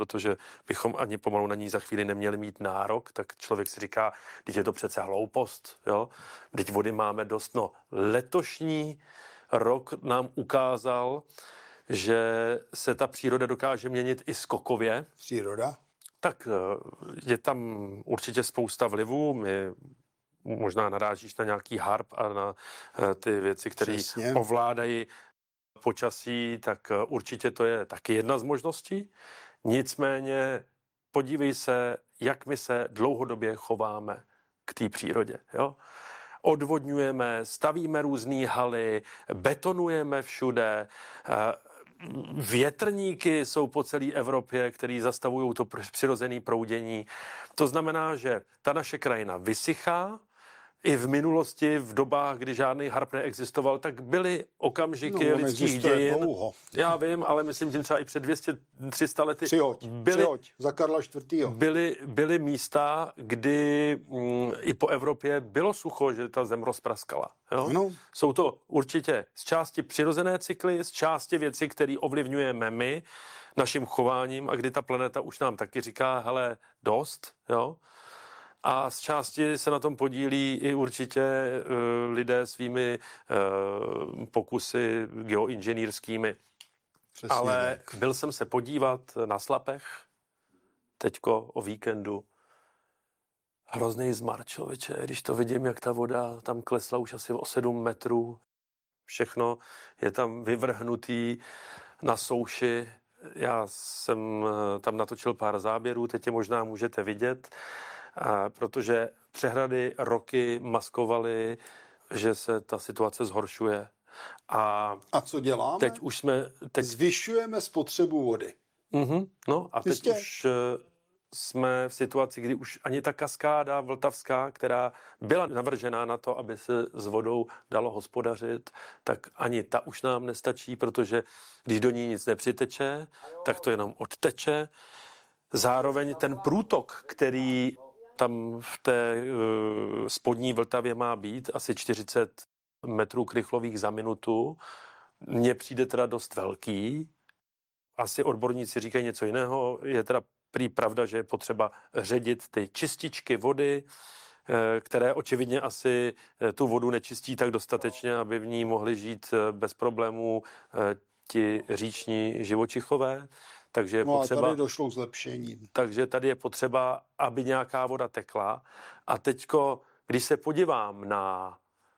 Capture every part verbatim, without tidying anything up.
protože bychom ani pomalu na ní za chvíli neměli mít nárok, tak člověk si říká, teď je to přece hloupost, jo? Teď vody máme dost. No, letošní rok nám ukázal, že se ta příroda dokáže měnit i skokově. Příroda? Tak je tam určitě spousta vlivů. My možná narážíš na nějaký harp a na ty věci, které ovládají počasí, tak určitě to je taky jedna z možností. Nicméně podívej se, jak my se dlouhodobě chováme k té přírodě. Jo? Odvodňujeme, stavíme různé haly, betonujeme všude, větrníky jsou po celé Evropě, které zastavují to přirozené proudění. To znamená, že ta naše krajina vysychá. I v minulosti, v dobách, kdy žádný harp neexistoval, tak byly okamžiky no, lidských dějin. Dlouho. Já vím, ale myslím, že třeba i před dvě stě tři sta lety Přihoď, byly, přihoď, za Karla čtvrtého. Byly, byly místa, kdy mm, i po Evropě bylo sucho, že ta zem rozpraskala. Jo? No. Jsou to určitě z části přirozené cykly, z části věci, které ovlivňujeme my naším chováním a kdy ta planeta už nám taky říká, hele, dost, jo? A z části se na tom podílí i určitě uh, lidé svými uh, pokusy geoinženýrskými. Přesně Ale tak. byl jsem se podívat na Slapech teďko o víkendu. Hrozný zmar, člověče, když to vidím, jak ta voda tam klesla už asi o sedm metrů. Všechno je tam vyvrhnutý na souši. Já jsem tam natočil pár záběrů, teď je možná můžete vidět. A protože přehrady roky maskovaly, že se ta situace zhoršuje. A, a co děláme? Teď už jsme... Teď... Zvyšujeme spotřebu vody. Mm-hmm, no a teď Jistě. už uh, jsme v situaci, kdy už ani ta kaskáda vltavská, která byla navržená na to, aby se s vodou dalo hospodařit, tak ani ta už nám nestačí, protože když do ní nic nepřiteče, tak to jenom odteče. Zároveň ten průtok, který tam v té uh, spodní Vltavě má být, asi čtyřicet metrů krychlových za minutu, mně přijde teda dost velký. Asi odborníci říkají něco jiného. Je teda prý pravda, že je potřeba ředit ty čističky vody, které očividně asi tu vodu nečistí tak dostatečně, aby v ní mohli žít bez problémů ti říční živočichové. Takže je no potřeba, a tady došlo k zlepšení. Takže tady je potřeba, aby nějaká voda tekla. A teďko, když se podívám na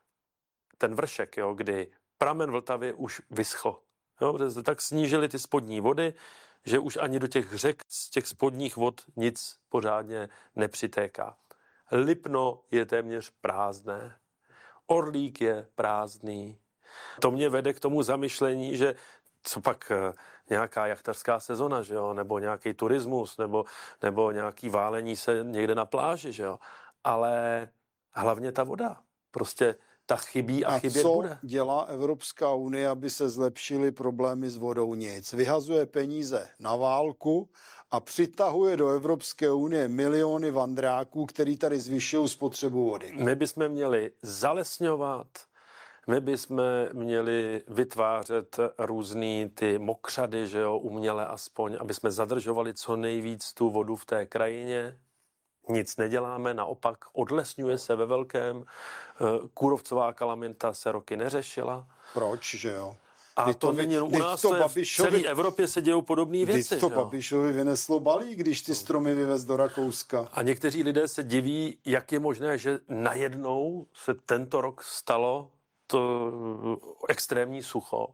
ten vršek, jo, kdy pramen Vltavy už vyschl, jo, tak snížili ty spodní vody, že už ani do těch řek z těch spodních vod nic pořádně nepřitéká. Lipno je téměř prázdné, Orlík je prázdný. To mě vede k tomu zamyšlení, že co pak nějaká jachtařská sezona, že jo? Nebo nějaký turismus, nebo, nebo nějaký válení se někde na pláži, že jo? Ale hlavně ta voda. Prostě ta chybí a, a chybět co bude. dělá Evropská unie, aby se zlepšily problémy s vodou? Nic. Vyhazuje peníze na válku a přitahuje do Evropské unie miliony vandráků, který tady zvyšují spotřebu vody. My bychom měli zalesňovat, my bychom měli vytvářet různý ty mokřady, že jo, uměle aspoň, aby jsme zadržovali co nejvíc tu vodu v té krajině. Nic neděláme, naopak odlesňuje se ve velkém. Kůrovcová kalamita se roky neřešila. Proč, že jo? A Kdy to není jenom u nás, to, to v celé Evropě se dějou podobné věci. to Babišovi vyneslo balík, když ty stromy vyvez do Rakouska. A někteří lidé se diví, jak je možné, že najednou se tento rok stalo to extrémní sucho.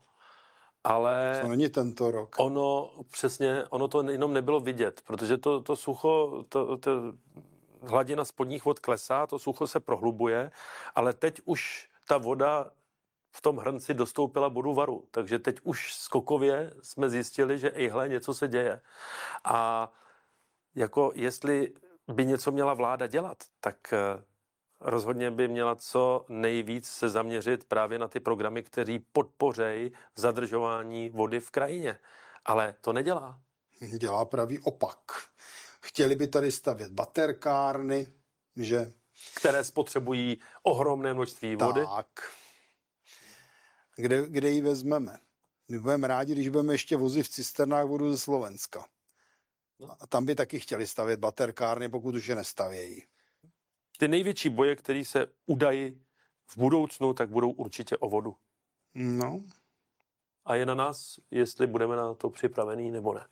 Ale to není tento rok. Ono přesně, ono to jenom nebylo vidět, protože to, to sucho, to, to, hladina spodních vod klesá, to sucho se prohlubuje, ale teď už ta voda v tom hrnci dostoupila bodu varu. Takže teď už skokově jsme zjistili, že ejhle, něco se děje. A jako jestli by něco měla vláda dělat, tak rozhodně by měla co nejvíc se zaměřit právě na ty programy, které podpořejí zadržování vody v krajině. Ale to nedělá. Dělá pravý opak. Chtěli by tady stavět baterkárny, že... které spotřebují ohromné množství vody. Tak. Kde, kde ji vezmeme? My budeme rádi, když budeme ještě vozit v cisternách vodu ze Slovenska. A tam by taky chtěli stavět baterkárny, pokud už je nestavějí. Ty největší boje, které se udají v budoucnu, tak budou určitě o vodu. No, A je na nás, jestli budeme na to připravený nebo ne.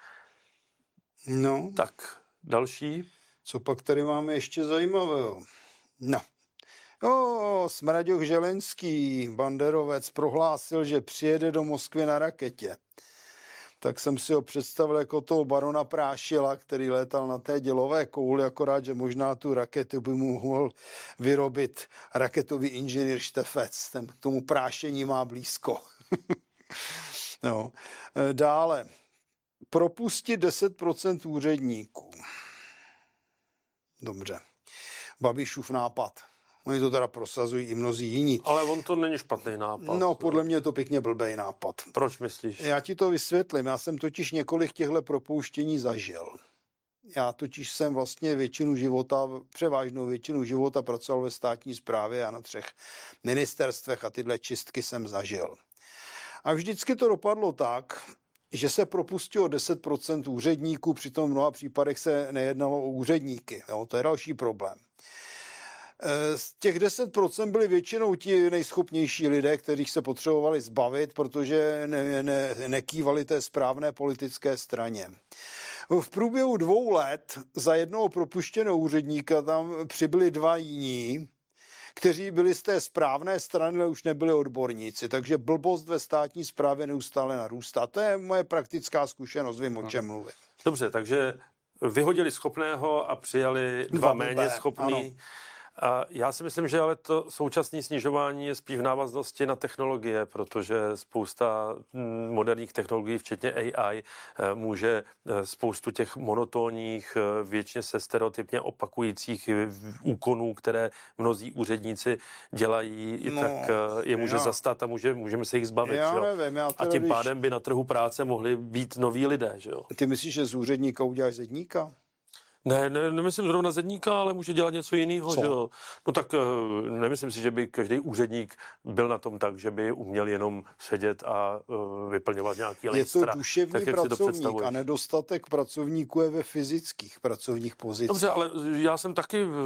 no, Tak, další. co pak tady máme ještě zajímavého? No. O, Smraďoch Želenský, banderovec, prohlásil, že přijede do Moskvy na raketě. Tak jsem si ho představil jako toho barona Prášila, který létal na té dělové kouli, akorát, že možná tu raketu by mu mohl vyrobit raketový inženýr Štefec. Ten k tomu prášení má blízko. No. Dále. Propustit deset procent úředníků. Dobře. Babišův nápad. Oni to teda prosazují i mnozí jiní. Ale on to není špatný nápad. No, podle mě je to pěkně blbej nápad. Proč myslíš? Já ti to vysvětlím. Já jsem totiž několik těchto propouštění zažil. Já totiž jsem vlastně většinu života, převážnou většinu života pracoval ve státní správě a na třech ministerstvech a tyhle čistky jsem zažil. A vždycky to dopadlo tak, že se propustilo deset procent úředníků, přitom v mnoha případech se nejednalo o úředníky. Jo, to je další problém. Z těch deset procent byli většinou ti nejschopnější lidé, kterých se potřebovali zbavit, protože ne, ne, nekývali té správné politické straně. V průběhu dvou let za jednoho propuštěného úředníka tam přibyli dva jiní, kteří byli z té správné strany, ale už nebyli odborníci. Takže blbost ve státní správě neustále narůstá. To je moje praktická zkušenost, vím, o čem mluvím. Dobře, takže vyhodili schopného a přijali dva, Dva méně blbé, schopný. ano. A já si myslím, že ale to současné snižování je spíš v návaznosti na technologie, protože spousta mm, moderních technologií, včetně A I, eh, může eh, spoustu těch monotónních, eh, většině se stereotypně opakujících eh, úkonů, které mnozí úředníci dělají, i No, tak eh, je může já- zastat a může, můžeme se jich zbavit. Já že jo? nevím, já A teda, tím když- pádem by na trhu práce mohli být noví lidé. Že jo? Ty myslíš, že z úředníka uděláš zedníka? Ne, ne, nemyslím zrovna zedníka, ale může dělat něco jiného, Co? že jo. No tak eh, nemyslím si, že by každý úředník byl na tom tak, že by uměl jenom sedět a uh, vyplňovat nějaký Je to listra. duševní tak, jak si to pracovník představuješ. a nedostatek pracovníků je ve fyzických pracovních pozicích. Dobře, ale já jsem taky v-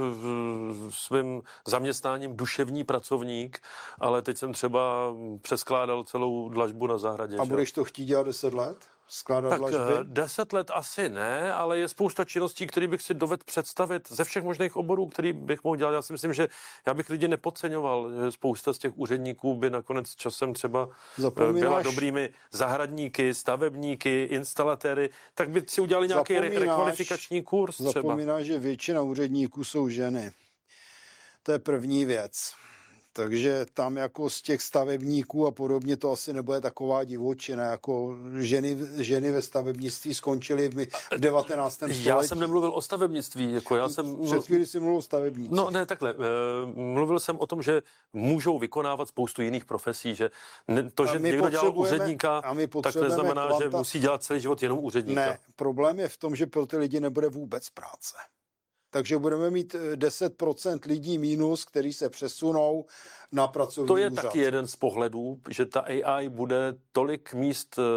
v- svým zaměstnáním duševní pracovník, ale teď jsem třeba přeskládal celou dlažbu na zahradě. A že jo. budeš to chtít dělat deset let? Skládat Tak dlažby? eh, deset let asi ne, ale je spousta činností, které bych si dovedl představit ze všech možných oborů, který bych mohl dělat. Já si myslím, že já bych lidi nepodceňoval, že spousta z těch úředníků by nakonec časem třeba eh, byla Zapomínáš- dobrými zahradníky, stavebníky, instalatéry, tak by si udělali nějaký re- Zapomínáš- rekvalifikační kurz třeba. Zapomínáš, že většina úředníků jsou ženy. To je první věc. Takže tam jako z těch stavebníků a podobně to asi nebude taková divočina, jako ženy, ženy ve stavebnictví skončily v, v devatenáctém století. Já jsem nemluvil o stavebnictví, jako já jsem... Před chvíli si mluvil o stavebnících. No ne, takhle. eh, Mluvil jsem o tom, že můžou vykonávat spoustu jiných profesí, že ne- to, A že my někdo dělal potřebujeme- úředníka, a my tak potřebujeme neznamená, že kvanta- musí dělat celý život jenom úředníka. Ne, problém je v tom, že pro ty lidi nebude vůbec práce. Takže budeme mít eh, deset procent lidí mínus, který se přesunou na pracovní To je úřad. taky jeden z pohledů, že ta A I bude tolik míst eh,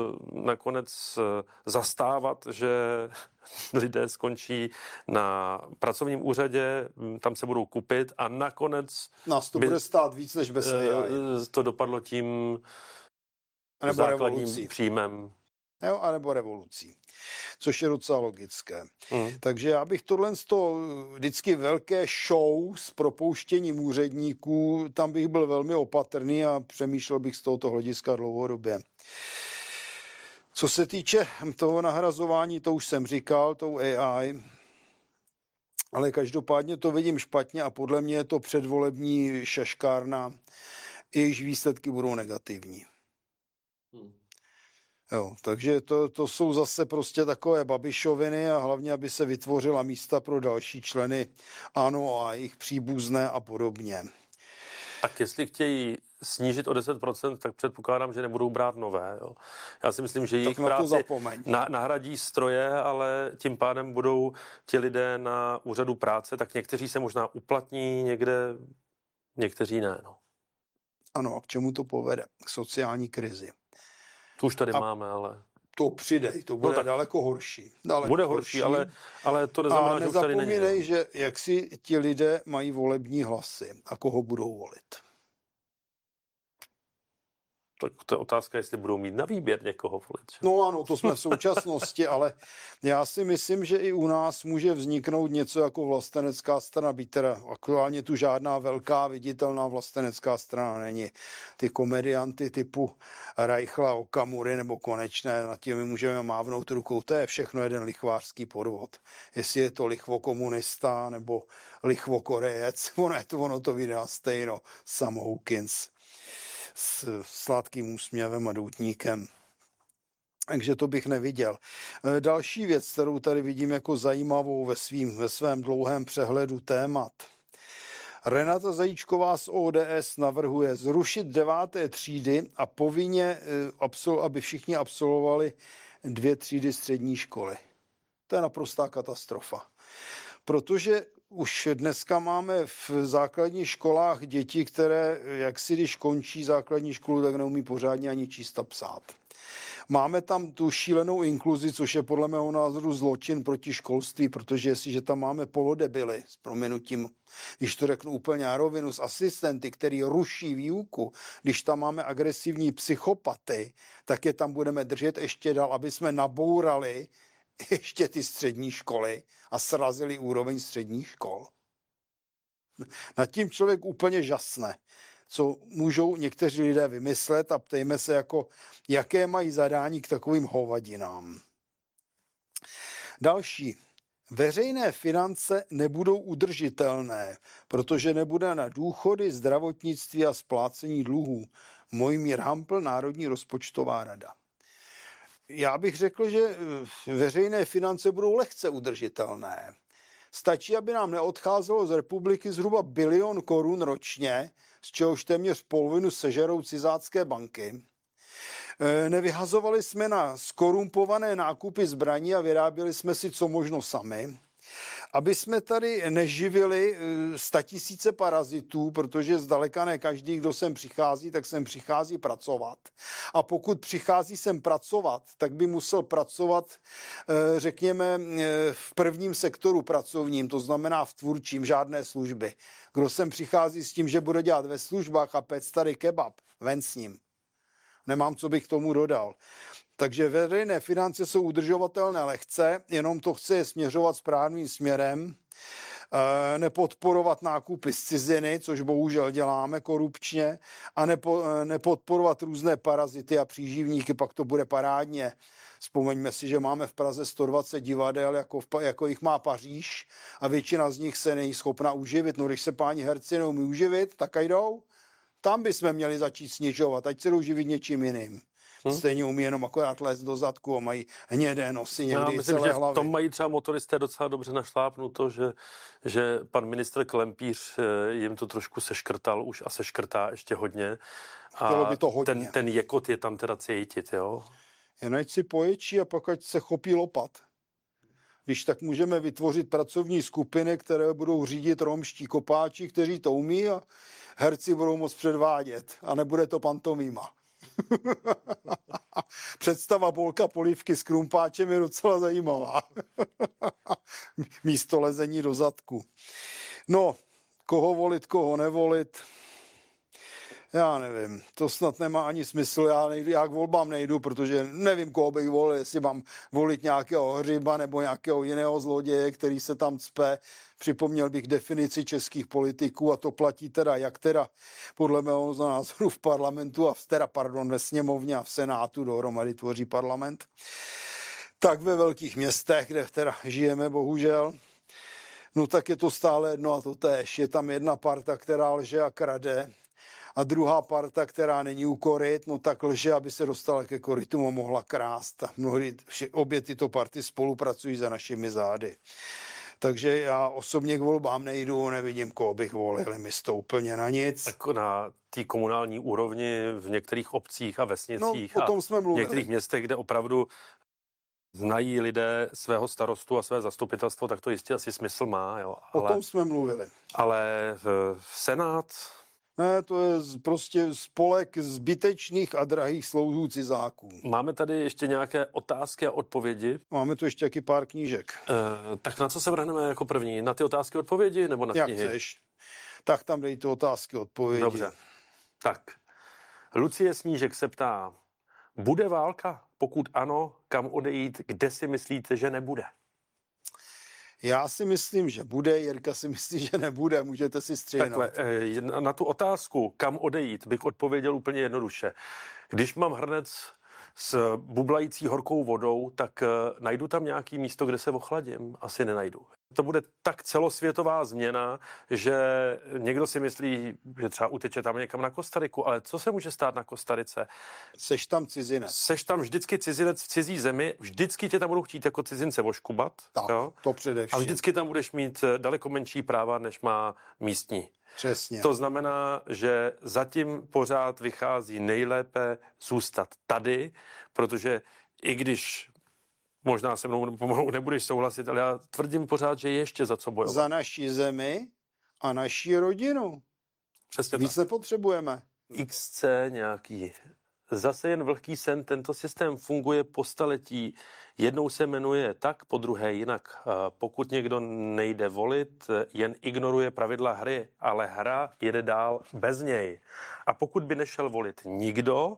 nakonec eh, zastávat, že lidé skončí na pracovním úřadě, hm, tam se budou kupit a nakonec Nás to by- bude stát víc než bez A I. eh, to dopadlo tím Nebo základním revolucí. příjmem. Jo, anebo revolucí. Což je docela logické. Hm. Takže já bych tohle z toho vždycky velké show s propouštěním úředníků, tam bych byl velmi opatrný a přemýšlel bych z tohoto hlediska dlouhodobě. Co se týče toho nahrazování, to už jsem říkal, tou A I, ale každopádně to vidím špatně a podle mě je to předvolební šaškárna, jejíž výsledky budou negativní. Hm. Jo, takže to, to jsou zase prostě takové babišoviny a hlavně, aby se vytvořila místa pro další členy ANO a jejich příbuzné a podobně. Tak jestli chtějí snížit o deset procent, tak předpokládám, že nebudou brát nové. Jo. Já si myslím, že jejich Tak na to práci zapomeň. na, nahradí stroje, ale tím pádem budou ti lidé na úřadu práce, tak někteří se možná uplatní někde, někteří ne. No. Ano, a k čemu to povede? K sociální krizi. To už tady A- máme, ale... to přidej, to bude tak daleko horší. Daleko bude horší, ale, ale to A neznamená, že už tady není. nezapomínej, jo. že jak si ti lidé mají volební hlasy a koho budou volit. Tak to je otázka, jestli budou mít na výběr někoho volit. že? No ano, to jsme v současnosti, ale já si myslím, že i u nás může vzniknout něco jako vlastenecká strana, byť teda aktuálně tu žádná velká viditelná vlastenecká strana není. Ty komedianty typu Reichla, Okamury nebo Konečné, nad těmi můžeme mávnout rukou, to je všechno jeden lichvářský podvod. Jestli je to lichvo komunista nebo lichvo Korejec, ono, je to, ono to vydá stejno, Sam Hawkins s sladkým úsměvem a doutníkem. Takže to bych neviděl. Další věc, kterou tady vidím jako zajímavou ve, svým, ve svém dlouhém přehledu témat. Renata Zajíčková z O D S navrhuje zrušit deváté třídy a povinně, aby všichni absolvovali dvě třídy střední školy. To je naprostá katastrofa. Protože už dneska máme v základních školách děti, které, jak si když končí základní školu, tak neumí pořádně ani číst a psát. Máme tam tu šílenou inkluzi, což je podle mého názoru zločin proti školství, protože jestliže tam máme polodebily, s prominutím, když to řeknu úplně na rovinu, s asistenty, který ruší výuku, když tam máme agresivní psychopaty, tak je tam budeme držet ještě dál, aby jsme nabourali ještě ty střední školy a srazili úroveň středních škol. Nad tím člověk úplně žasne, co můžou někteří lidé vymyslet a ptejme se, jako, jaké mají zadání k takovým hovadinám. Další. Veřejné finance nebudou udržitelné, protože nebude na důchody, zdravotnictví a splácení dluhů. Mojmír Hampl, Národní rozpočtová rada. Já bych řekl, že veřejné finance budou lehce udržitelné. Stačí, aby nám neodcházelo z republiky zhruba bilion korun ročně, z čehož téměř polovinu sežerou cizácké banky. Nevyhazovali jsme na skorumpované nákupy zbraní a vyráběli jsme si co možno sami. Aby jsme tady neživili statisíce parazitů, protože zdaleka ne každý, kdo sem přichází, tak sem přichází pracovat. A pokud přichází sem pracovat, tak by musel pracovat, řekněme, v prvním sektoru pracovním, to znamená v tvůrčím, žádné služby. Kdo sem přichází s tím, že bude dělat ve službách a péct tady kebab, ven s ním. Nemám, co bych k tomu dodal. Takže veřejné finance jsou udržovatelné lehce, jenom to chce je směřovat správným směrem, e, nepodporovat nákupy z ciziny, což bohužel děláme korupčně, a nepo, e, nepodporovat různé parazity a příživníky, pak to bude parádně. Vzpomeňme si, že máme v Praze sto dvacet divadel, jako, v, jako jich má Paříž, a většina z nich se není schopna uživit. No, když se páni herci neumí uživit, tak a jdou. Tam bychom měli začít snižovat, ať se jdou živit něčím jiným. Hmm. Stejně umí jenom akorát lézt do zadku a mají hnědé nosy někdy. Já myslím, celé že hlavy. v tom mají třeba motoristé docela dobře našlápnuto, že, že pan ministr Klempíř jim to trošku seškrtal už a seškrtá ještě hodně. A by to hodně. Ten, ten jekot je tam teda cítit, jo? Jen ať si poječí a pak ať se chopí lopat. Když tak můžeme vytvořit pracovní skupiny, které budou řídit romští kopáči, kteří to umí, a herci budou moct předvádět a nebude to pantomima. Představa Bolka Polívky s krumpáčem je docela zajímavá. Místo lezení do zadku. No, koho volit, koho nevolit, já nevím, to snad nemá ani smysl, já, nejdu, já k volbám nejdu, protože nevím, koho bych volil, jestli mám volit nějakého hřiba nebo nějakého jiného zloděje, který se tam cpe. Připomněl bych definici českých politiků, a to platí teda, jak teda podle mého názoru v parlamentu a v, teda, pardon, ve sněmovně a v senátu dohromady tvoří parlament, tak ve velkých městech, kde teda žijeme bohužel, no tak je to stále jedno a to též. Je tam jedna parta, která lže a krade, a druhá parta, která není u koryt, no tak lže, aby se dostala ke korytům a mohla krást. A mnohdy obě tyto party spolupracují za našimi zády. Takže já osobně k volbám nejdu, nevidím, koho bych volil, mi to úplně na nic. Jako na té komunální úrovni v některých obcích a vesnicích no, a jsme v některých městech, kde opravdu znají lidé svého starostu a své zastupitelstvo, tak to jistě asi smysl má. Jo. Ale, o tom jsme mluvili. Ale v Senát... Ne, to je z- prostě spolek zbytečných a drahých slouhů cizáků. Máme tady ještě nějaké otázky a odpovědi. Máme tu ještě taky pár knížek. E, tak na co se vrhneme jako první? Na ty otázky a odpovědi nebo na Jak knihy? chceš. Tak tam dej ty otázky, odpovědi. Dobře. Tak. Lucie Snížek se ptá, bude válka? Pokud ano, kam odejít? Kde si myslíte, že nebude? Já si myslím, že bude, Jirka si myslí, že nebude, můžete si stříhnout. Takhle, eh, na na tu otázku, kam odejít, bych odpověděl úplně jednoduše. Když mám hrnec s bublající horkou vodou, tak eh, najdu tam nějaký místo, kde se ochladím? Asi nenajdu. To bude tak celosvětová změna, že někdo si myslí, že třeba uteče tam někam na Kostariku, ale co se může stát na Kostarice? Seš tam cizinec. Seš tam vždycky cizinec v cizí zemi, vždycky tě tam budou chtít jako cizince oškubat. Tak, Jo? to A především. vždycky tam budeš mít eh, daleko menší práva, než má místní. Přesně. To znamená, že zatím pořád vychází nejlépe zůstat tady, protože i když možná se mnou pomalu nebudeš souhlasit, ale já tvrdím pořád, že je ještě za co bojovat. Za naší zemi a naší rodinu. Přesně Víc tak. nepotřebujeme. X C nějaký. Zase jen vlhký sen, tento systém funguje po staletí. Jednou se jmenuje tak, po druhé jinak. A pokud někdo nejde volit, jen ignoruje pravidla hry, ale hra jede dál bez něj. A pokud by nešel volit nikdo,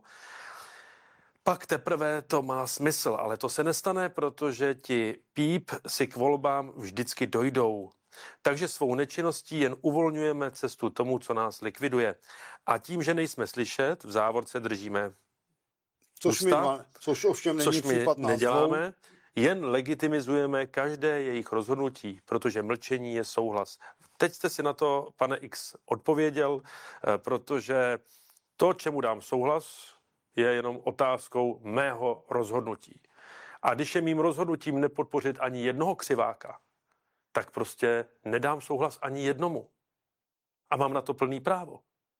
pak teprve to má smysl, ale to se nestane, protože ti píp si k volbám vždycky dojdou. Takže svou nečinností jen uvolňujeme cestu tomu, co nás likviduje. A tím, že nejsme slyšet, v závorce držíme Což, my ústa, dva, což ovšem není což my případ nás dvou. neděláme, jen legitimizujeme každé jejich rozhodnutí, protože mlčení je souhlas. Teď jste si na to, pane X, odpověděl, eh, protože to, čemu dám souhlas, je jenom otázkou mého rozhodnutí. A když je mým rozhodnutím nepodpořit ani jednoho křiváka, tak prostě nedám souhlas ani jednomu. A mám na to plný právo.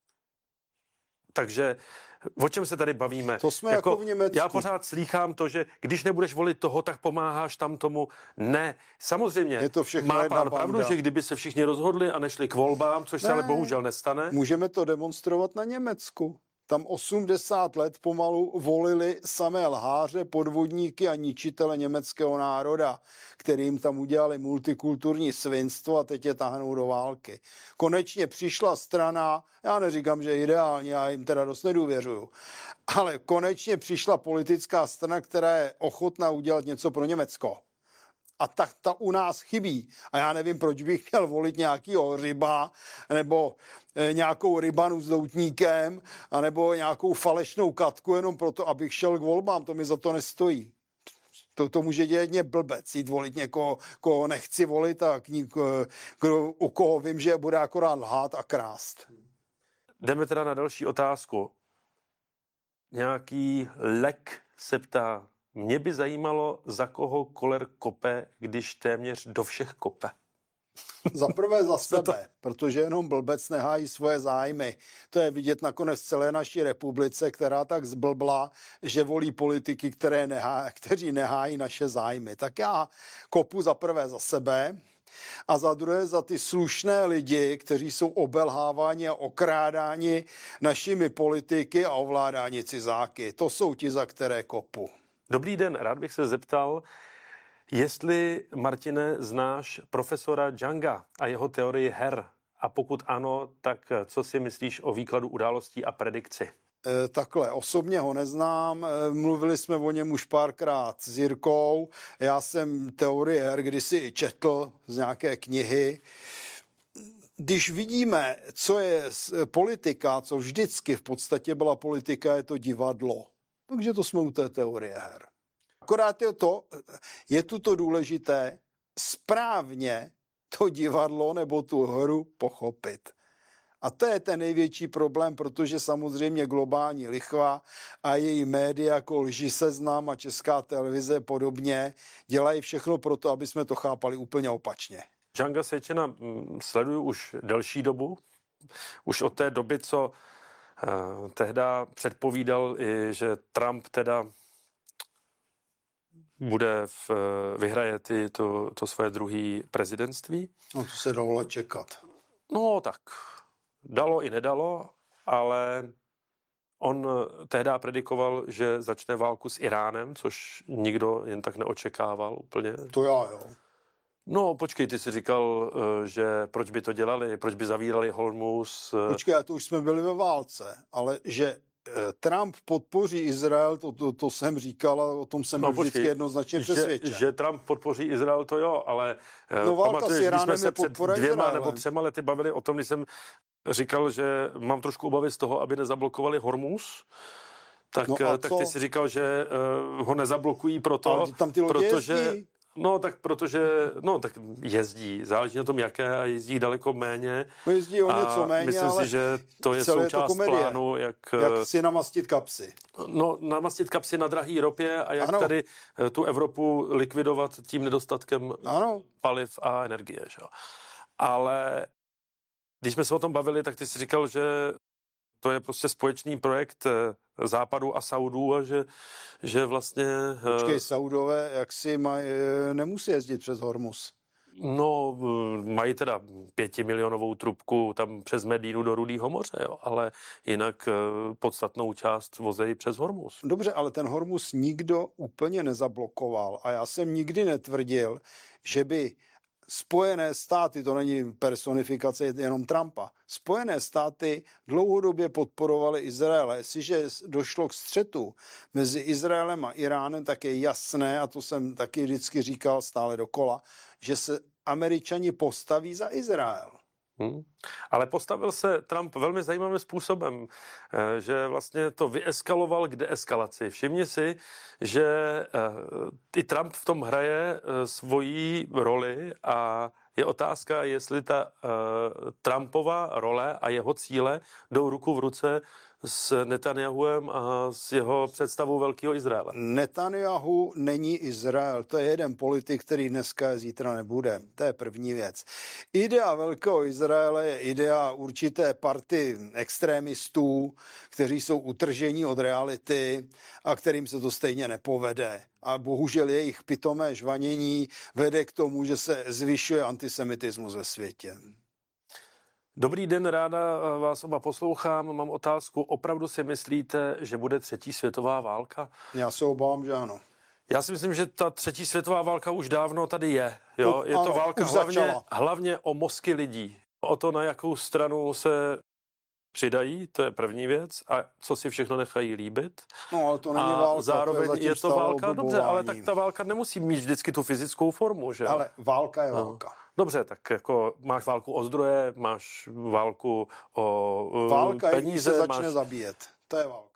Takže o čem se tady bavíme? To jsme jako v Německu. Já pořád slýchám to, že když nebudeš volit toho, tak pomáháš tam tomu. Ne, samozřejmě Je to všechno má jedna pán banda. pravdu, že kdyby se všichni rozhodli a nešli k volbám, což se Ne. ale bohužel nestane. Můžeme to demonstrovat na Německu. Tam osmdesát let pomalu volili samé lháře, podvodníky a ničitele německého národa, kterým tam udělali multikulturní svinstvo a teď je táhnou do války. Konečně přišla strana, já neříkám, že ideálně, já jim teda dost nedůvěřuju, ale konečně přišla politická strana, která je ochotná udělat něco pro Německo. A tak ta u nás chybí. A já nevím, proč bych chtěl volit nějakýho ryba, nebo e, nějakou rybanu s doutníkem, anebo nějakou falešnou katku, jenom proto, abych šel k volbám. To mi za to nestojí. To, to může dělat mě blbec, jít volit někoho, koho nechci volit a k ní, k, k, u koho vím, že bude akorát lhát a krást. Jdeme teda na další otázku. Nějaký lek se ptá, mě by zajímalo, za koho Koller kope, když téměř do všech kope. Za prvé za sebe, protože jenom blbec nehájí svoje zájmy. To je vidět nakonec v celé naší republice, která tak zblbla, že volí politiky, které nehá, kteří nehájí naše zájmy. Tak já kopu za prvé za sebe a za druhé za ty slušné lidi, kteří jsou obelháváni a okrádáni našimi politiky a ovládáni cizáky. To jsou ti, za které kopu. Dobrý den, rád bych se zeptal, jestli, Martine, znáš profesora Janga a jeho teorii her? A pokud ano, tak co si myslíš o výkladu událostí a predikci? E, takhle, osobně ho neznám, e, mluvili jsme o něm už párkrát s Jirkou, já jsem teorii her kdysi i četl z nějaké knihy. Když vidíme, co je politika, co vždycky v podstatě byla politika, je to divadlo. Takže to jsme u té teorie her. Akorát je to, je tu to důležité, správně to divadlo nebo tu hru pochopit. A to je ten největší problém, protože samozřejmě globální lichva a její média jako Lži Seznam a Česká televize podobně dělají všechno pro to, aby jsme to chápali úplně opačně. Djanga Sečena sleduju už delší dobu. Už od té doby, co uh, tehda předpovídal, i, že Trump teda bude v, vyhraje ty, to, to svoje druhé prezidentství. No to se dalo čekat. No tak, dalo i nedalo, ale on tehdy predikoval, že začne válku s Iránem, což nikdo jen tak neočekával úplně. To já, jo. No, počkej, ty jsi říkal, eh, že proč by to dělali, proč by zavírali Hormuz. eh, Počkej, a to už jsme byli ve válce, ale že eh, Trump podpoří Izrael, to, to, to jsem říkal a o tom jsem byl vždycky jednoznačně že, přesvědčen. že Trump podpoří Izrael, to jo, ale eh, No, válka s pamatuješ, když Iránem jsme je se před podpora dvěma Izraele. nebo třema lety bavili o tom, když jsem říkal, že mám trošku obavy z toho, aby nezablokovali Hormuz, tak, No a tak co? ty si říkal, že uh, ho nezablokují proto, Ale tam ty lodě protože... jezdí. No, tak protože, no, tak jezdí, záleží na tom, jaké, a jezdí daleko méně. No, jezdí o A něco méně, myslím ale si, že to je celé je to součást komedie. plánu, jak, jak si namastit kapsy. no, namastit kapsy na drahý ropě a jak Ano. tady eh, tu Evropu likvidovat tím nedostatkem Ano, paliv a energie. Že? jo. Ale když jsme se o tom bavili, tak ty jsi říkal, že to je prostě společný projekt eh, Západu a Saudů a že, že vlastně... eh, počkej, Saudové, jak si maj, eh, nemusí jezdit přes Hormuz. No, eh, mají teda pětimilionovou trubku tam přes Medínu do Rudýho moře, jo, ale jinak eh, podstatnou část vozejí přes Hormuz. Dobře, ale ten Hormuz nikdo úplně nezablokoval a já jsem nikdy netvrdil, že by Spojené státy, to není personifikace jenom Trumpa, Spojené státy dlouhodobě podporovaly Izrael. Jestliže došlo k střetu mezi Izraelem a Iránem, tak je jasné, a to jsem taky vždycky říkal stále dokola, že se Američani postaví za Izrael. Hmm. Ale postavil se Trump velmi zajímavým způsobem, eh, že vlastně to vyeskaloval k deeskalaci. Všimni si, že eh, i Trump v tom hraje eh, svoji roli a je otázka, jestli ta uh, Trumpova role a jeho cíle jdou ruku v ruce s Netanyahuem a s jeho představou velkého Izraele. Netanyahu není Izrael, to je jeden politik, který dneska a zítra nebude. To je první věc. Idea velkého Izraele je idea určité party extrémistů, kteří jsou utržení od reality a kterým se to stejně nepovede. A bohužel jejich pitomé žvanění vede k tomu, že se zvyšuje antisemitismus ve světě. Dobrý den, ráda vás oba poslouchám. Mám otázku. Opravdu si myslíte, že bude třetí světová válka? Já se obávám, že ano. Já si myslím, že ta třetí světová válka už dávno tady je. Jo? No, Je to ano, válka už hlavně, začala. hlavně o mozky lidí. O to, na jakou stranu se přidají, to je první věc. A co si všechno nechají líbit. No, ale to není a válka, zároveň to je, je to válka, dobře, ale tak ta válka nemusí mít vždycky tu fyzickou formu, že? Ale válka je No. válka. Dobře, tak jako máš válku o zdroje, máš válku o uh, Válka je, když peníze, se začne máš... zabíjet. To je válka.